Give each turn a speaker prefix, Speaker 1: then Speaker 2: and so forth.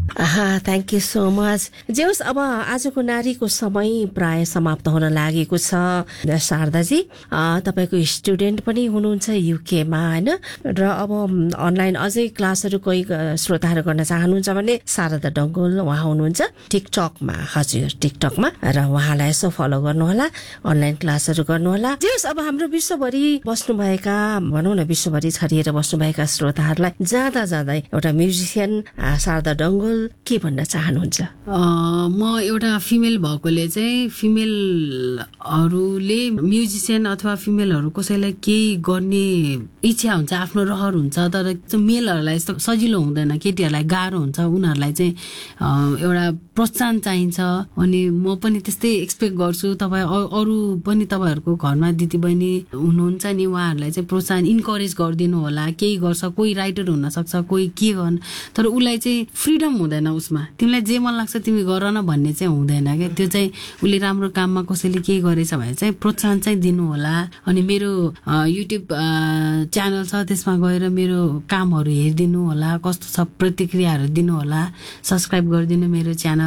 Speaker 1: Thank you so much. जे होस्, अब आजको नारीको समय प्राय समाप्त हुन लागेको छ। शारदाजी, तपाईँको स्टुडेन्ट पनि हुनुहुन्छ युकेमा, होइन? र अब अनलाइन अझै क्लासहरू कोही श्रोताहरू गर्न चाहनुहुन्छ भने शारदा डङ्गोल उहाँ हुनुहुन्छ टिकटकमा। हजुर, टिकटकमा, र उहाँलाई यसो फलो गर्नुहोला, अनलाइन क्लासहरू गर्नुहोला। जे होस्, अब हाम्रो विश्वभरि बस्नुभएका, भनौँ न विश्वभरि छरिएर बस्नुभएका श्रोताहरूलाई जाँदा जाँदै एउटा म्युजिसियन शारदा डङ्गोल के भन्न चाहनुहुन्छ?
Speaker 2: म एउटा फिमेल भएकोले चाहिँ फिमेलहरूले म्युजिसियन अथवा फिमेलहरू कसैलाई केही गर्ने इच्छा हुन्छ, आफ्नो रहर हुन्छ, तर मेलहरूलाई यस्तो सजिलो हुँदैन, केटीहरूलाई गाह्रो हुन्छ। उनीहरूलाई चाहिँ एउटा प्रोत्साहन चाहिन्छ। अनि म पनि त्यस्तै एक्सपेक्ट गर्छु। तपाईँ अरू पनि तपाईँहरूको घरमा दिदीबहिनी हुनुहुन्छ नि, उहाँहरूलाई चाहिँ प्रोत्साहन इन्करेज गरिदिनु होला। केही गर्छ, कोही राइटर हुनसक्छ, कोही के गर्नु, तर उसलाई चाहिँ फ्रिडम हुँदैन उसमा। तिमीलाई जे मन लाग्छ तिमी गर न भन्ने चाहिँ हुँदैन क्या। त्यो चाहिँ उसले राम्रो काममा कसैले केही गरेछ भने चाहिँ प्रोत्साहन चाहिँ दिनु होला। अनि मेरो युट्युब च्यानल छ, त्यसमा गएर मेरो कामहरू हेरिदिनु होला, कस्तो छ प्रतिक्रियाहरू दिनु होला, सब्सक्राइब गरिदिनु मेरो च्यानल।